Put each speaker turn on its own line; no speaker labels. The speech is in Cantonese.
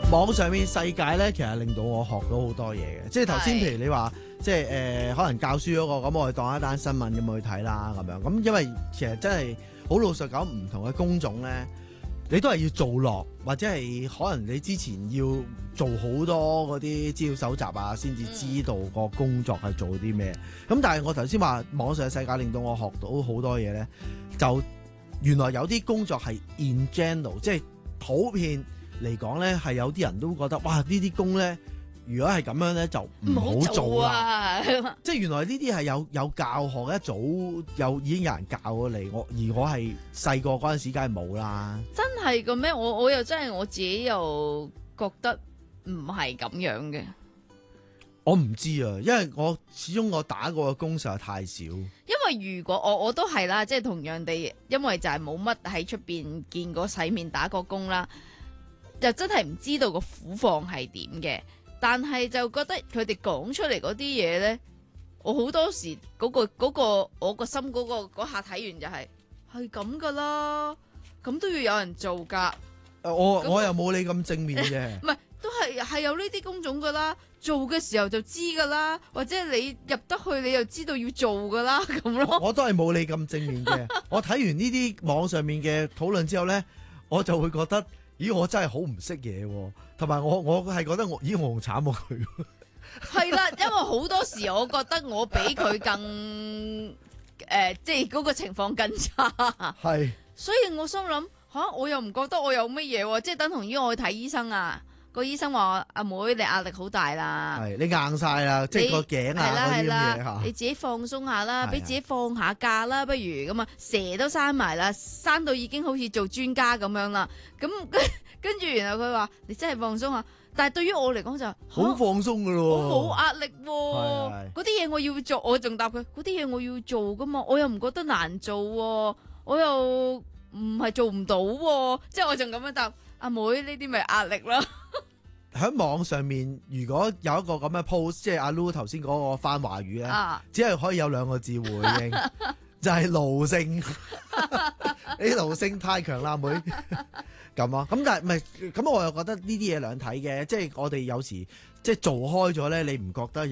網上面世界咧，其實令到我學到好多嘢嘅。即係頭先，譬如你話，即係可能教書嗰個，咁我哋當一單新聞咁去睇啦，咁樣。咁因為其實真係好老實講，唔同嘅工種咧，你都係要做落，或者係可能你之前要做好多嗰啲資料搜集啊，先至知道個工作係做啲咩。咁但係我頭先話網上嘅世界令到我學到好多嘢咧，就原來有啲工作係 in general， 即係普遍嚟講咧，係有啲人都覺得哇，呢啲工咧，如果係咁樣咧，就唔好做啦。即係原來呢啲係有教學，一早已經有人教咗你，而我係細個嗰陣時，梗係冇啦。
真係嘅咩？我又真係我自己又覺得唔係咁樣嘅。
我唔知啊，因為我始終我打過嘅工實在太少。
因為如果我都係啦，即係同樣地，因為就係冇乜喺出邊見過世面打過工啦，就真係唔知道個苦況係點嘅。但係就覺得佢哋講出嚟嗰啲嘢呢，我好多時嗰個我個心嗰下睇完就係咁噶啦，咁都要有人做噶。
我又冇你咁正面嘅。
唔係，都係有呢啲工種噶啦，做嘅時候就知噶啦，或者你入得去你又知道要做噶啦咁咯。
我都係冇你咁正面嘅。我睇完呢啲網上面嘅討論之後呢，我就會覺得，咦，我真係好唔識嘢喎，同埋我係覺得我仲慘過佢。
係啦，因為好多時我覺得我比佢更即係嗰個情況更差。
係，
所以我心諗我又唔覺得我有乜嘢喎，即係等同於我去睇醫生啊。個醫生話：阿妹，你壓力好大啦，
係你硬晒啦，即係個頸啊嗰啲咁嘢嚇。
你自己放鬆下啦，俾自己放下假啦，不如咁啊，蛇都生埋啦，生到已經好似做專家咁樣啦。咁跟住然後佢話：你真係放鬆下。但係對於我嚟講就
好放鬆噶咯，
我冇壓力喎。嗰啲嘢我要做，我仲答佢嗰啲嘢我要做噶嘛，我又唔覺得難做喎，我又唔係做唔到喎，即係我仲咁樣答阿妹，呢啲咪壓力咯。
喺網上面，如果有一個咁嘅 post， 即係阿 Lu 頭先嗰個翻華語咧，只係可以有兩個字回應，就係奴性。你奴性太強啦，妹咁啊！咁但係唔係咁，我又覺得呢啲嘢兩睇嘅，即係我哋有時即係做開咗咧，你唔覺得？